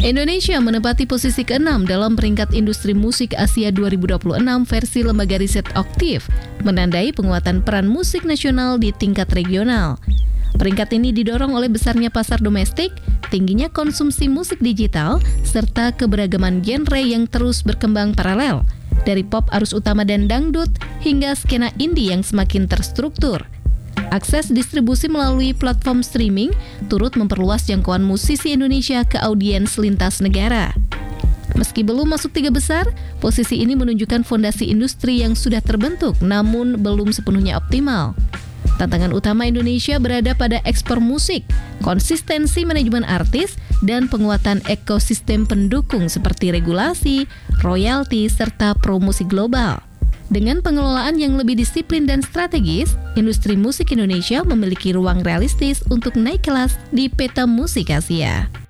Indonesia menempati posisi ke-6 dalam peringkat industri musik Asia 2026 versi lembaga riset Oktiv, menandai penguatan peran musik nasional di tingkat regional. Peringkat ini didorong oleh besarnya pasar domestik, tingginya konsumsi musik digital, serta keberagaman genre yang terus berkembang paralel, dari pop arus utama dan dangdut hingga skena indie yang semakin terstruktur. Akses distribusi melalui platform streaming turut memperluas jangkauan musisi Indonesia ke audiens lintas negara. Meski belum masuk 3 besar, posisi ini menunjukkan fondasi industri yang sudah terbentuk namun belum sepenuhnya optimal. Tantangan utama Indonesia berada pada ekspor musik, konsistensi manajemen artis, dan penguatan ekosistem pendukung seperti regulasi, royalti, serta promosi global. Dengan pengelolaan yang lebih disiplin dan strategis, industri musik Indonesia memiliki ruang realistis untuk naik kelas di peta musik Asia.